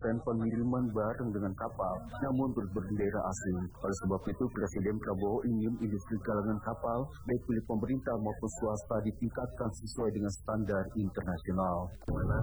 melakukan pengiriman barang dengan kapal, namun berbendera asing. Oleh sebab itu, Presiden Prabowo ingin industri galangan kapal, baik milik pemerintah maupun swasta, ditingkatkan sesuai dengan standar internasional.